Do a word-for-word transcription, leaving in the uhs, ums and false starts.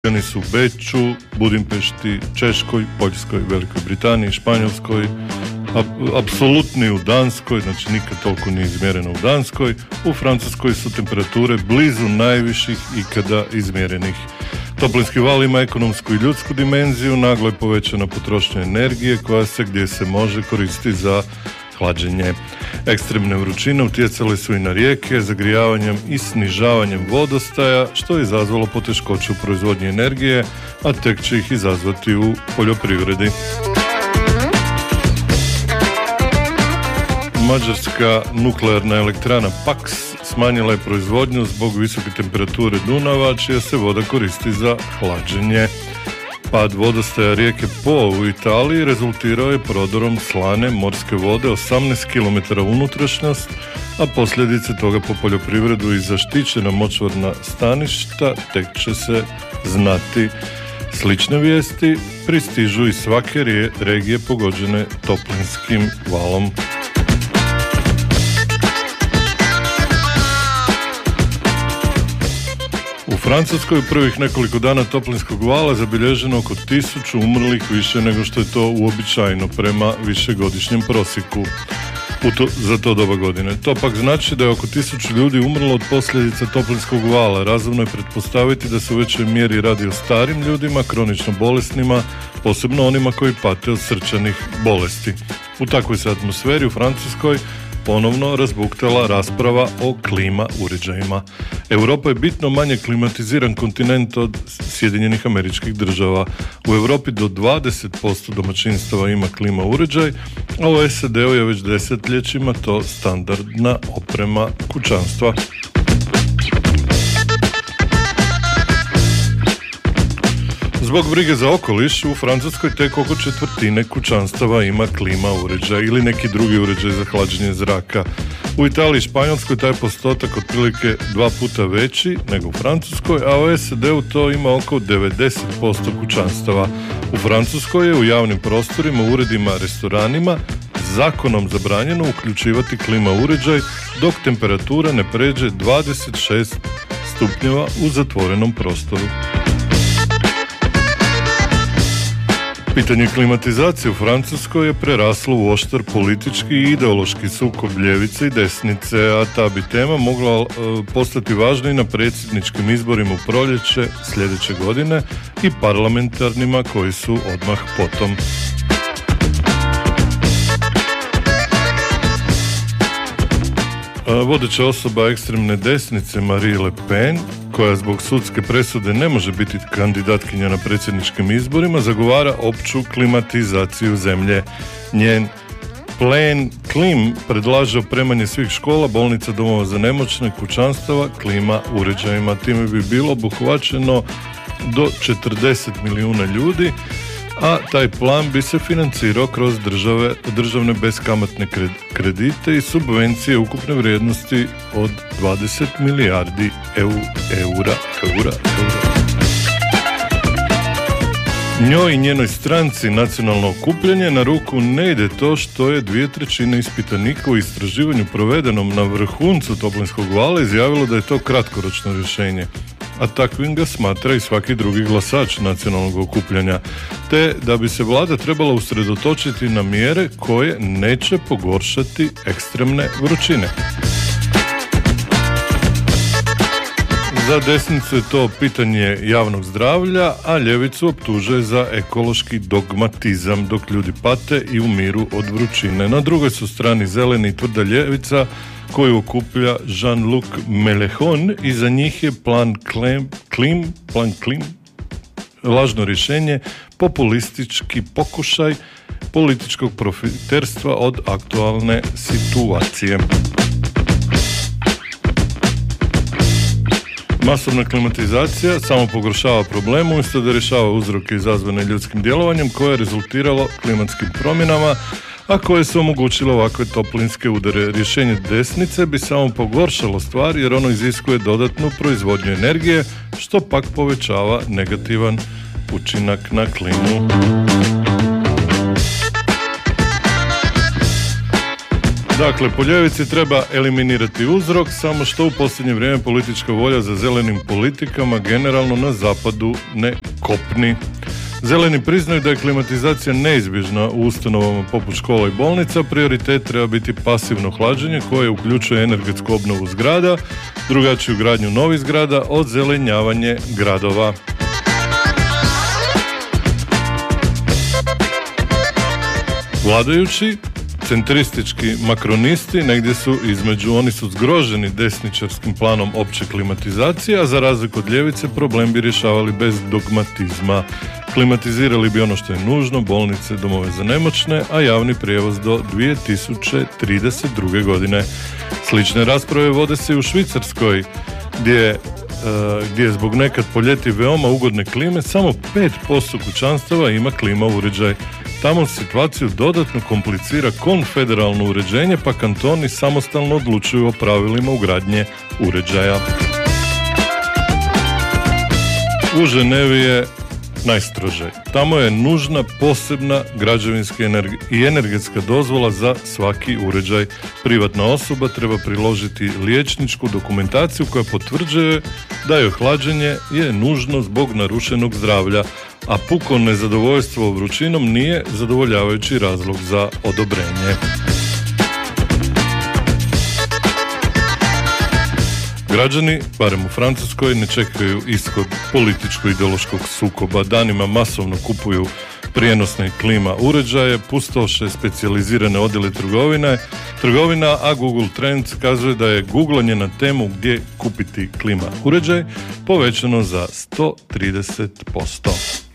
Oni su u Beču, Budimpešti, Češkoj, Poljskoj, Velikoj Britaniji, Španjolskoj, ap- apsolutni u Danskoj, znači nikad toliko nije izmjereno u Danskoj. U Francuskoj su temperature blizu najviših ikada izmjerenih. Toplinski val ima ekonomsku i ljudsku dimenziju, naglo je povećana potrošnja energije koja se gdje se može koristiti za hlađenje. Ekstremne vrućine utjecale su i na rijeke, zagrijavanjem i snižavanjem vodostaja, što je izazvalo poteškoće u proizvodnji energije, a tek će ih izazvati u poljoprivredi. Mađarska nuklearna elektrana Paks smanjila je proizvodnju zbog visoke temperature Dunava, čija se voda koristi za hlađenje. Pad vodostaja rijeke Po u Italiji rezultirao je prodorom slane morske vode osamnaest kilometara unutrašnjost, a posljedice toga po poljoprivredu i zaštićena močvarna staništa tek će se znati. Slične vijesti pristižu iz svake regije pogođene toplinskim valom. U Francuskoj u prvih nekoliko dana toplinskog vala zabilježeno oko tisuću umrlih više nego što je to uobičajeno prema višegodišnjem prosjeku u to, za to doba godine. To pak znači da je oko tisuću ljudi umrlo od posljedica toplinskog vala. Razumno je pretpostaviti da se u većoj mjeri radi o starim ljudima, kronično bolesnima, posebno onima koji pate od srčanih bolesti. U takvoj se atmosferi u Francuskoj ponovno razbuktala rasprava o klima uređajima. Europa je bitno manje klimatiziran kontinent od Sjedinjenih Američkih Država. U Europi do dvadeset posto domaćinstava ima klima uređaj, a u S A D-u je već desetljećima to standardna oprema kućanstva. Zbog brige za okoliš, u Francuskoj tek oko četvrtine kućanstava ima klima uređaj ili neki drugi uređaj za hlađenje zraka. U Italiji i Španjolskoj taj postotak otprilike dva puta veći nego u Francuskoj, a u S A D-u to ima oko devedeset posto kućanstava. U Francuskoj je u javnim prostorima, uredima, restoranima zakonom zabranjeno uključivati klima uređaj dok temperatura ne pređe dvadeset šest stupnjeva u zatvorenom prostoru. Pitanje klimatizacije u Francuskoj je preraslo u oštar politički i ideološki sukob ljevice i desnice, a ta bi tema mogla postati važna i na predsjedničkim izborima u proljeće sljedeće godine i parlamentarnima koji su odmah potom. Vodeća osoba ekstremne desnice Marine Le Pen, koja zbog sudske presude ne može biti kandidatkinja na predsjedničkim izborima, zagovara opću klimatizaciju zemlje. Njen Plan Klim predlaže opremanje svih škola, bolnica, domova za nemoćne, kućanstava klima uređajima. Time bi bilo obuhvaćeno do četrdeset milijuna ljudi, a taj plan bi se financirao kroz države, državne beskamatne kredite i subvencije ukupne vrijednosti od dvadeset milijardi eura, eura, eura. Njoj i njenoj stranci Nacionalno okupljanje na ruku ne ide to što je dvije trećine ispitanika u istraživanju provedenom na vrhuncu toplinskog vala izjavilo da je to kratkoročno rješenje, a takvim ga smatra i svaki drugi glasač Nacionalnog okupljanja, te da bi se vlada trebala usredotočiti na mjere koje neće pogoršati ekstremne vrućine. Za desnicu je to pitanje javnog zdravlja, a ljevicu optužuje za ekološki dogmatizam, dok ljudi pate i umiru od vrućine. Na drugoj su strani zeleni i tvrda ljevica, koju okuplja Jean-Luc Mélenchon, i za njih je plan Klim, Klim, plan Klim, lažno rješenje, populistički pokušaj političkog profiterstva od aktualne situacije. Masovna klimatizacija samo pogoršava problem umjesto da rješava uzroke izazvane ljudskim djelovanjem koje je rezultiralo klimatskim promjenama, a koje su omogućile ovakve toplinske udare. Rješenje desnice bi samo pogoršalo stvar jer ono iziskuje dodatnu proizvodnju energije, što pak povećava negativan učinak na klimu. Dakle, po ljevici treba eliminirati uzrok, samo što u posljednje vrijeme politička volja za zelenim politikama generalno na zapadu ne kopni. Zeleni priznaju da je klimatizacija neizbježna u ustanovama poput škola i bolnica, prioritet treba biti pasivno hlađenje koje uključuje energetsku obnovu zgrada, drugačiju gradnju novih zgrada, odzelenjavanje gradova. Vladajući, centristički makronisti, negdje su između, oni su zgroženi desničarskim planom opće klimatizacije, a za razliku od ljevice problem bi rješavali bez dogmatizma. Klimatizirali bi ono što je nužno, bolnice, domove za nemoćne, a javni prijevoz do dvije tisuće trideset druge. godine. Slične rasprave vode se i u Švicarskoj, gdje Uh, gdje je zbog nekad po ljeti veoma ugodne klime samo pet posto kućanstava ima klima uređaj. Tamo situaciju dodatno komplicira konfederalno uređenje, pa kantoni samostalno odlučuju o pravilima ugradnje uređaja. U Ženevi je najstrože. Tamo je nužna posebna građevinska energi- i energetska dozvola za svaki uređaj. Privatna osoba treba priložiti liječničku dokumentaciju koja potvrđuje da je hlađenje je nužno zbog narušenog zdravlja, a puko nezadovoljstvo vrućinom nije zadovoljavajući razlog za odobrenje. Građani, barem u Francuskoj, ne čekaju ishod političko-ideološkog sukoba. Danima masovno kupuju prijenosne klima uređaje, pustoše specijalizirane odjele trgovine, trgovina, a Google Trends kazuje da je googlanje na temu gdje kupiti klima uređaj povećano za sto trideset posto.